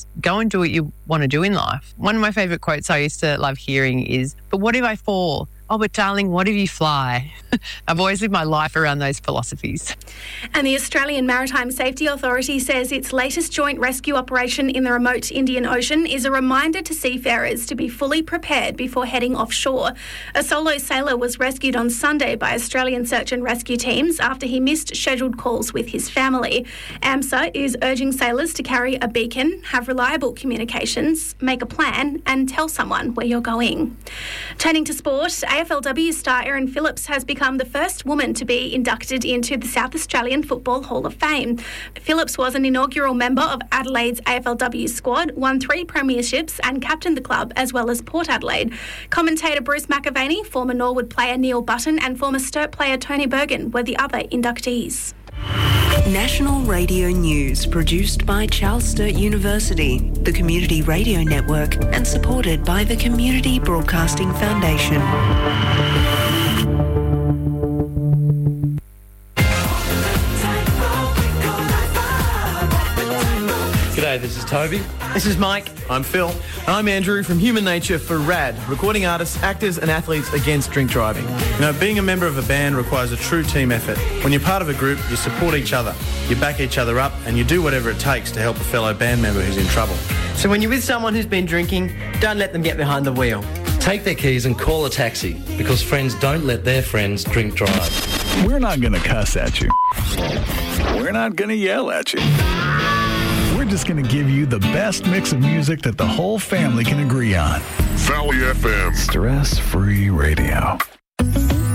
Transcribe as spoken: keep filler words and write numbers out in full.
Go and do what you want to do in life. One of my favourite quotes I used to love hearing is, but what if I fall? Oh, but darling, what if you fly? I've always lived my life around those philosophies. And the Australian Maritime Safety Authority says its latest joint rescue operation in the remote Indian Ocean is a reminder to seafarers to be fully prepared before heading offshore. A solo sailor was rescued on Sunday by Australian search and rescue teams after he missed scheduled calls with his family. AMSA is urging sailors to carry a beacon, have reliable communications, make a plan and tell someone where you're going. Turning to sport, A F L W star Erin Phillips has become the first woman to be inducted into the South Australian Football Hall of Fame. Phillips was an inaugural member of Adelaide's A F L W squad, won three premierships and captained the club as well as Port Adelaide. Commentator Bruce McAvaney, former Norwood player Neil Button and former Sturt player Tony Bergen were the other inductees. National Radio News, produced by Charles Sturt University, the Community Radio Network, and supported by the Community Broadcasting Foundation. G'day, this is Toby. This is Mike. I'm Phil. I'm Andrew from Human Nature for RAD, recording artists, actors and athletes against drink driving. You know, being a member of a band requires a true team effort. When you're part of a group, you support each other, you back each other up and you do whatever it takes to help a fellow band member who's in trouble. So when you're with someone who's been drinking, don't let them get behind the wheel. Take their keys and call a taxi, because friends don't let their friends drink drive. We're not going to cuss at you. We're not going to yell at you. We're just going to give you the best mix of music that the whole family can agree on. Valley F M. Stress-free radio.